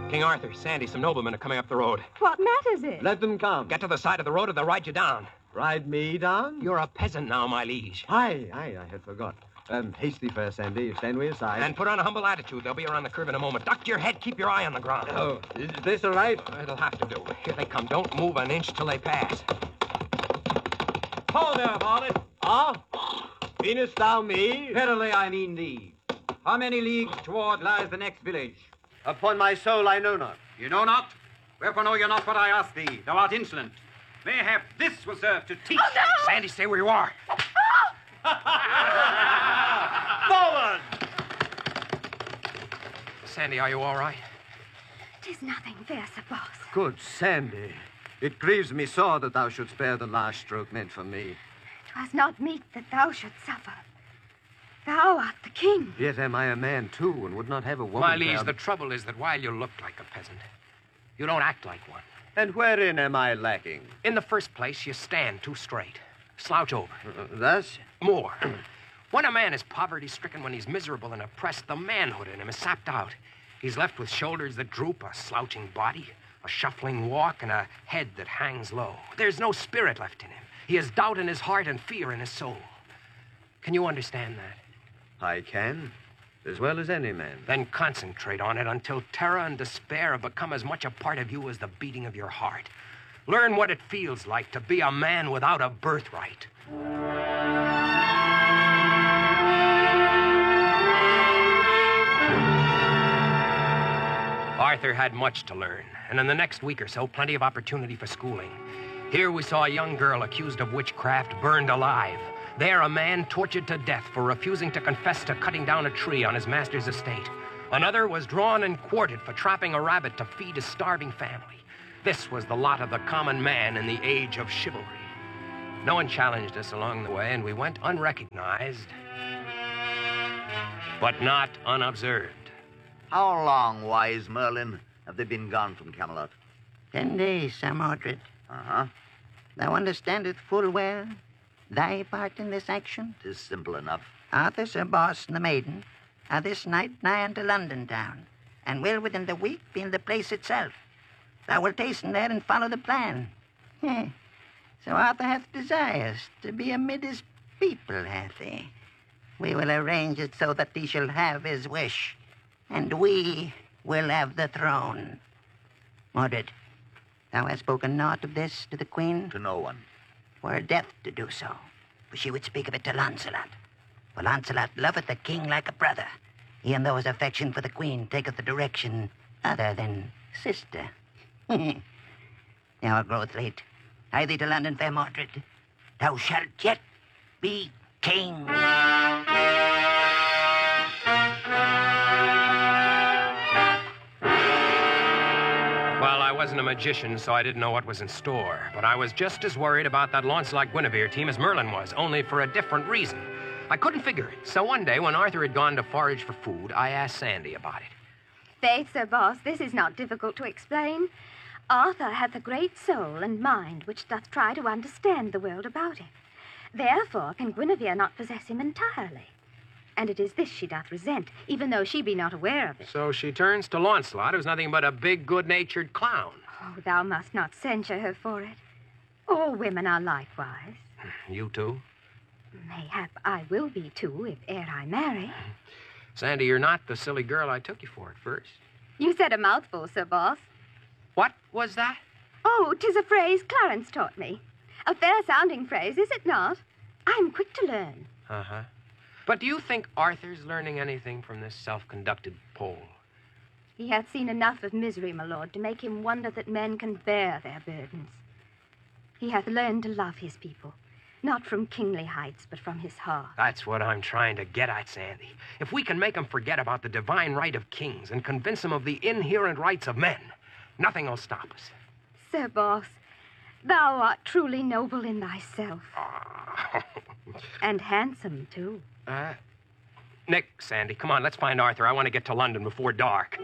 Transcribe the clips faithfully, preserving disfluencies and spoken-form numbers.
King Arthur, Sandy, some noblemen are coming up the road. What matters it? Let them come. Get to the side of the road or they'll ride you down. Ride me down? You're a peasant now, my liege. Aye, aye, I had forgot. Um, hasty fair, Sandy. Stand we aside. And put on a humble attitude. They'll be around the curve in a moment. Duck your head. Keep your eye on the ground. Oh, is this all right? It'll have to do. Here they come. Don't move an inch till they pass. Hold there, varlet. Ah? Meanest thou me? Verily I mean thee. How many leagues toward lies the next village? Upon my soul, I know not. You know not? Wherefore know you not what I ask thee? Thou art insolent. Mayhap this will serve to teach. Oh, no! Sandy, stay where you are. Forward! Sandy, are you all right? Tis nothing, fair Sir Boss. Good Sandy. It grieves me sore that thou shouldst bear the last stroke meant for me. 'Twas not meet that thou shouldst suffer. Thou art the king. Yet am I a man, too, and would not have a woman... My liege, proud- the trouble is that while you look like a peasant, you don't act like one. And wherein am I lacking? In the first place, you stand too straight. Slouch over. Uh, thus? More. When a man is poverty-stricken, when he's miserable and oppressed, the manhood in him is sapped out. He's left with shoulders that droop, a slouching body, a shuffling walk, and a head that hangs low. There's no spirit left in him. He has doubt in his heart and fear in his soul. Can you understand that? I can, as well as any man. Then concentrate on it until terror and despair have become as much a part of you as the beating of your heart. Learn what it feels like to be a man without a birthright. Arthur had much to learn, and in the next week or so, plenty of opportunity for schooling. Here we saw a young girl accused of witchcraft burned alive. There, a man tortured to death for refusing to confess to cutting down a tree on his master's estate. Another was drawn and quartered for trapping a rabbit to feed his starving family. This was the lot of the common man in the age of chivalry. No one challenged us along the way, and we went unrecognized, but not unobserved. How long, wise Merlin, have they been gone from Camelot? Ten days, Sir Mordred. Uh-huh. Thou understandest full well thy part in this action. 'Tis simple enough. Arthur, Sir Boss, and the maiden are this night nigh unto London town, and will within the week be in the place itself. Thou wilt hasten there and follow the plan. Heh. So Arthur hath desires to be amid his people, hath he? We will arrange it so that he shall have his wish, and we will have the throne. Mordred, thou hast spoken naught of this to the queen? To no one. Were death to do so, for she would speak of it to Launcelot. For Launcelot loveth the king like a brother, e'en though his affection for the queen taketh a direction other than sister. The hour groweth late. Hie thee to London, fair Mordred. Thou shalt yet be king. Well, I wasn't a magician, so I didn't know what was in store. But I was just as worried about that Launcelot-Guinevere team as Merlin was, only for a different reason. I couldn't figure it. So one day, when Arthur had gone to forage for food, I asked Sandy about it. Faith, Sir Boss, this is not difficult to explain. Arthur hath a great soul and mind which doth try to understand the world about him. Therefore can Guinevere not possess him entirely. And it is this she doth resent, even though she be not aware of it. So she turns to Launcelot, who's nothing but a big, good-natured clown. Oh, thou must not censure her for it. All women are likewise. You too? Mayhap I will be, too, if ere I marry. Sandy, you're not the silly girl I took you for at first. You said a mouthful, Sir Boss. What was that? Oh, 'tis a phrase Clarence taught me. A fair-sounding phrase, is it not? I'm quick to learn. Uh-huh. But do you think Arthur's learning anything from this self-conducted Pole? He hath seen enough of misery, my lord, to make him wonder that men can bear their burdens. He hath learned to love his people, not from kingly heights, but from his heart. That's what I'm trying to get at, Sandy. If we can make him forget about the divine right of kings and convince him of the inherent rights of men, nothing will stop us. Sir Boss, thou art truly noble in thyself. Oh. And handsome, too. Uh, Nick, Sandy, come on, let's find Arthur. I want to get to London before dark.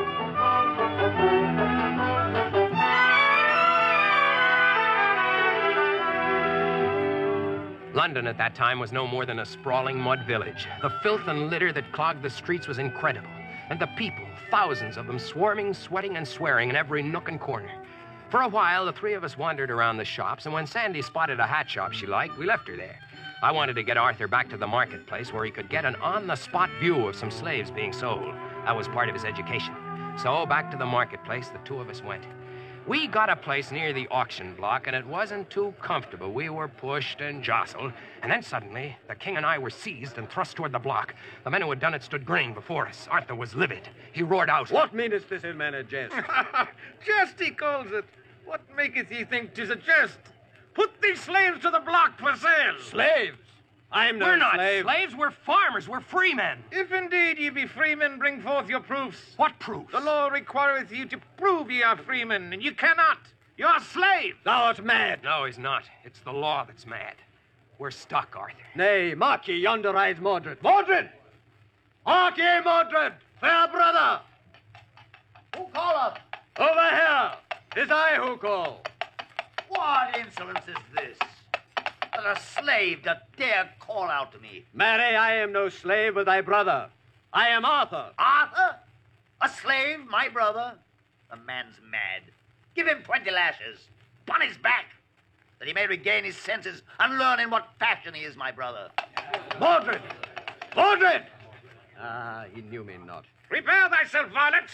London at that time was no more than a sprawling mud village. The filth and litter that clogged the streets was incredible. And the people, thousands of them, swarming, sweating, and swearing in every nook and corner. For a while, the three of us wandered around the shops, and when Sandy spotted a hat shop she liked, we left her there. I wanted to get Arthur back to the marketplace where he could get an on-the-spot view of some slaves being sold. That was part of his education. So back to the marketplace, the two of us went. We got a place near the auction block, and it wasn't too comfortable. We were pushed and jostled, and then suddenly, the king and I were seized and thrust toward the block. The men who had done it stood grinning before us. Arthur was livid. He roared out. What meaneth this ill mannered jest? Jest, he calls it. What maketh ye think 'tis a jest? Put these slaves to the block for sale. Slaves? I'm no We're not slave. slaves. We're farmers. We're free men. If indeed ye be freemen, bring forth your proofs. What proofs? The law requireth you to prove ye are freemen, and you cannot. You are slaves. Thou art mad. No, he's not. It's the law that's mad. We're stuck, Arthur. Nay, mark ye, yonder rides Mordred. Mordred! Hark ye, Mordred! Fair brother! Who calleth? Over here! 'Tis I who call. What insolence is this? That a slave that dare call out to me. Marry, I am no slave but thy brother. I am Arthur. Arthur? A slave, my brother? The man's mad. Give him twenty lashes upon his back, that he may regain his senses and learn in what fashion he is my brother. Mordred! Mordred! Ah, he knew me not. Prepare thyself, varlet.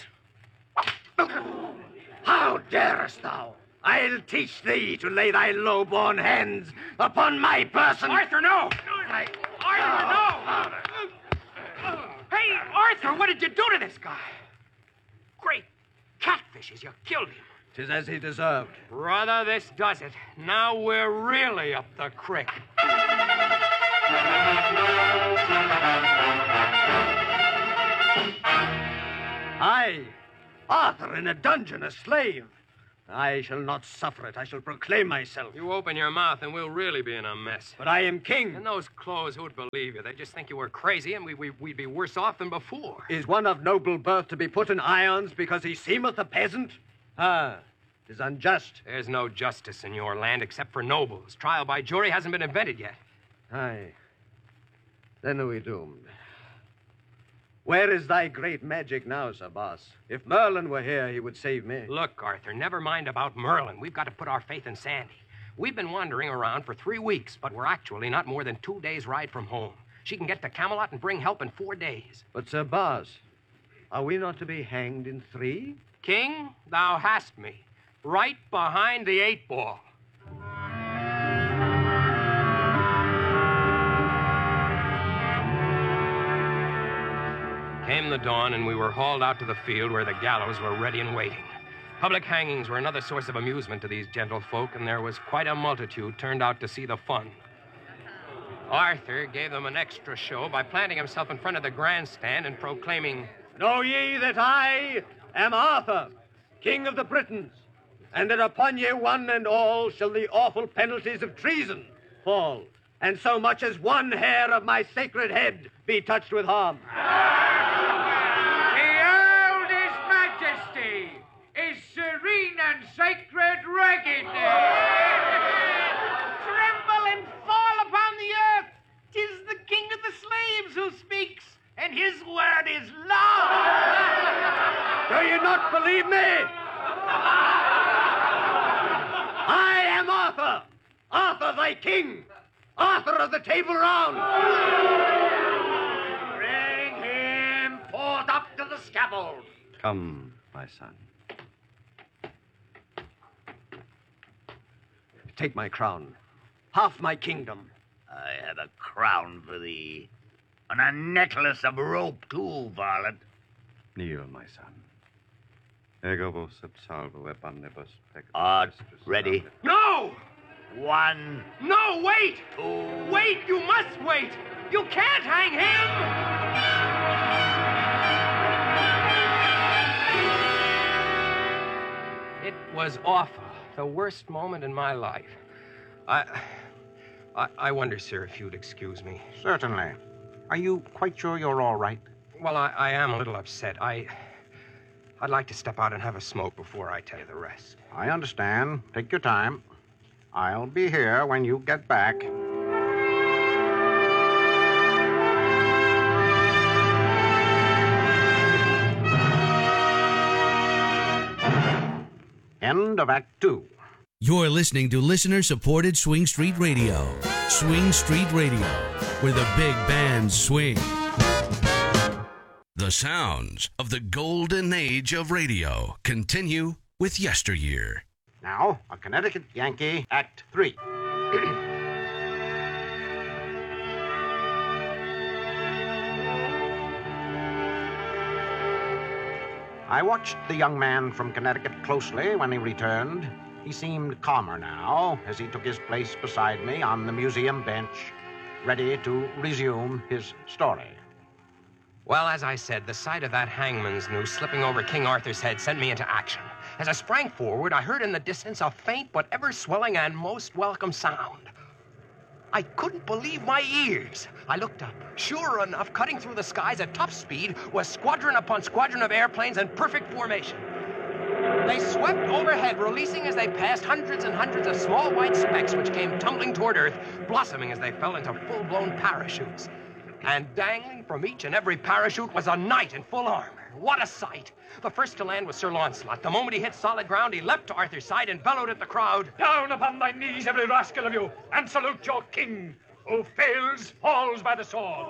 How darest thou? I'll teach thee to lay thy low-born hands upon my person. Arthur, no! I... Arthur, no! Hey, Arthur, what did you do to this guy? Great catfishes, you killed him. 'Tis as he deserved. Brother, this does it. Now we're really up the creek. I, Arthur, in a dungeon, a slave. I shall not suffer it. I shall proclaim myself. You open your mouth and we'll really be in a mess. But I am king. And those clothes, who'd believe you? They just think you were crazy and we, we, we'd be worse off than before. Is one of noble birth to be put in irons because he seemeth a peasant? Ah, 'tis unjust. There's no justice in your land except for nobles. Trial by jury hasn't been invented yet. Aye. Then are we doomed. Where is thy great magic now, Sir Boss? If Merlin were here, he would save me. Look, Arthur, never mind about Merlin. We've got to put our faith in Sandy. We've been wandering around for three weeks, but we're actually not more than two days' ride from home. She can get to Camelot and bring help in four days. But, Sir Boss, are we not to be hanged in three? King, thou hast me. Right behind the eight ball. Came the dawn, and we were hauled out to the field where the gallows were ready and waiting. Public hangings were another source of amusement to these gentlefolk, and there was quite a multitude turned out to see the fun. Arthur gave them an extra show by planting himself in front of the grandstand and proclaiming, Know ye that I am Arthur, King of the Britons, and that upon ye one and all shall the awful penalties of treason fall, and so much as one hair of my sacred head be touched with harm. Is serene and sacred readiness. Tremble and fall upon the earth. 'Tis the king of the slaves who speaks, and his word is law. Do you not believe me? I am Arthur, Arthur thy king, Arthur of the Table Round. Bring him forth up to the scaffold. Come, my son. Take my crown, half my kingdom. I have a crown for thee, and a necklace of rope, too, varlet. Kneel, my son. Ego vos absolvo e omnibus peccatus. Art ready? No! One, No, wait! two... Wait, you must wait! You can't hang him! It was awful. The worst moment in my life. I, I, I wonder, sir, if you'd excuse me. Certainly. Are you quite sure you're all right? Well, I, I am a little upset. I, I'd like to step out and have a smoke before I tell you the rest. I understand. Take your time. I'll be here when you get back. End of Act Two. You're listening to listener-supported Swing Street Radio. Swing Street Radio, where the big bands swing. The sounds of the golden age of radio continue with Yesteryear. Now, A Connecticut Yankee, Act Three. I watched the young man from Connecticut closely when he returned. He seemed calmer now as he took his place beside me on the museum bench, ready to resume his story. Well, as I said, the sight of that hangman's noose slipping over King Arthur's head sent me into action. As I sprang forward, I heard in the distance a faint but ever-swelling and most welcome sound. I couldn't believe my ears. I looked up. Sure enough, cutting through the skies at top speed was squadron upon squadron of airplanes in perfect formation. They swept overhead, releasing as they passed hundreds and hundreds of small white specks which came tumbling toward Earth, blossoming as they fell into full-blown parachutes. And dangling from each and every parachute was a knight in full armor. What a sight! The first to land was Sir Launcelot. The moment he hit solid ground, he leapt to Arthur's side and bellowed at the crowd. Down upon thy knees, every rascal of you, and salute your king. Who fails, falls by the sword.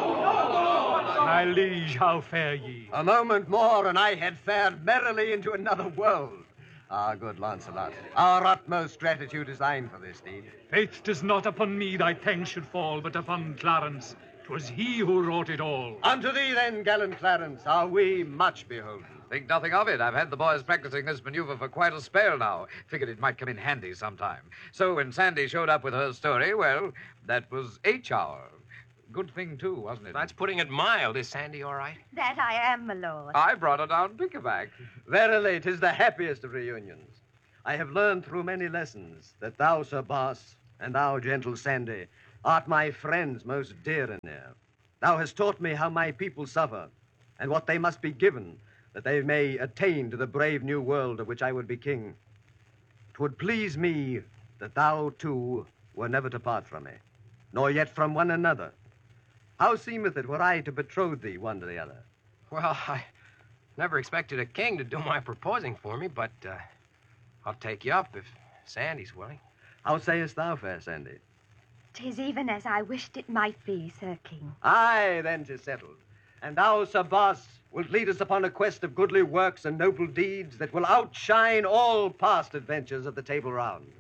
My liege, how fare ye? A moment more, and I had fared merrily into another world. Ah, good Launcelot, our utmost gratitude is thine for this deed. Faith, 'tis not upon me thy thanks should fall, but upon Clarence. 'Twas he who wrought it all. Unto thee, then, gallant Clarence, are we much beholden. Think nothing of it. I've had the boys practicing this maneuver for quite a spell now. Figured it might come in handy sometime. So when Sandy showed up with her story, well, that was H hour. Good thing, too, wasn't it? That's putting it mild. Is Sandy all right? That I am, my lord. I brought her down pickaback. Verily, 'tis the happiest of reunions. I have learned through many lessons that thou, Sir Boss, and thou, gentle Sandy, art my friends most dear and near. Thou hast taught me how my people suffer, and what they must be given, that they may attain to the brave new world of which I would be king. 'Twould please me that thou, too, were never to part from me, nor yet from one another. How seemeth it were I to betroth thee one to the other? Well, I never expected a king to do my proposing for me, but uh, I'll take you up if Sandy's willing. How sayest thou, fair Sandy? 'Tis even as I wished it might be, Sir King. Aye, then 'tis settled. And thou, Sir Boss, wilt lead us upon a quest of goodly works and noble deeds that will outshine all past adventures of the Table Round.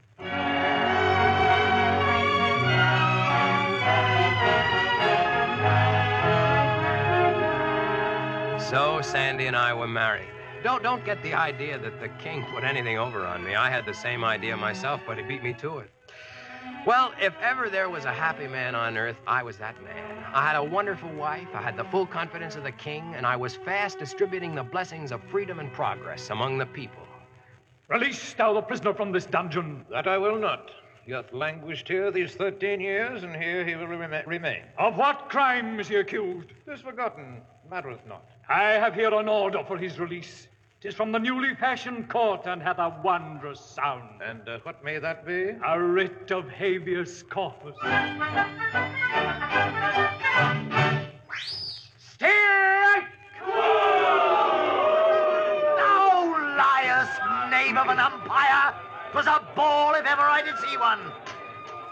So Sandy and I were married. Don't don't get the idea that the king put anything over on me. I had the same idea myself, but he beat me to it. Well, if ever there was a happy man on earth, I was that man. I had a wonderful wife, I had the full confidence of the king, and I was fast distributing the blessings of freedom and progress among the people. Release thou the prisoner from this dungeon. That I will not. He hath languished here these thirteen years, and here he will rem- remain. Of what crime is he accused? This forgotten mattereth not. I have here an order for his release. 'Tis from the newly fashioned court, and hath a wondrous sound. And uh, what may that be? A writ of habeas corpus. Strike! Thou liest, knave of an umpire! 'Twas a ball if ever I did see one.